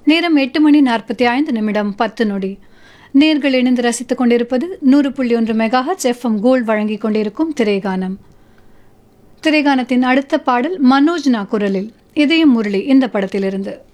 நேரம் 8:45 நேர்கள் இணைந்து ரசித்துக் கொண்டிருப்பது 100.1 மெகாஹெர்ட்ஸ் எஃப்எம் கோல்ட் வழங்கிக் கொண்டிருக்கும் திரைகானம். திரைகானத்தின் அடுத்த பாடல் மனோஜ்னா குரலில் இதயம் முரளி இந்த படத்திலிருந்து.